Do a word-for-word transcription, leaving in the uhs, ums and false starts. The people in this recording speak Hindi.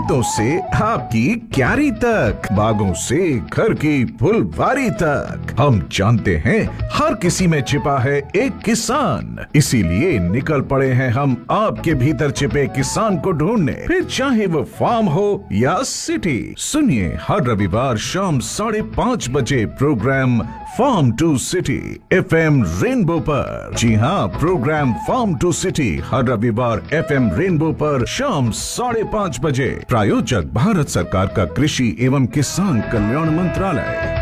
खेतों से आपकी क्यारी तक, बागों से घर की फुलवारी तक, हम जानते हैं हर किसी में छिपा है एक किसान। इसीलिए निकल पड़े हैं हम आपके भीतर छिपे किसान को ढूंढने, फिर चाहे वो फार्म हो या सिटी। सुनिए हर रविवार शाम साढ़े पाँच बजे programme farm to city F M rainbow पर। जी हाँ, प्रोग्राम फार्म टू सिटी हर रविवार एफ एम रेनबो पर शाम साढ़े पाँच बजे। प्रायोजक भारत सरकार का कृषि एवं किसान कल्याण मंत्रालय।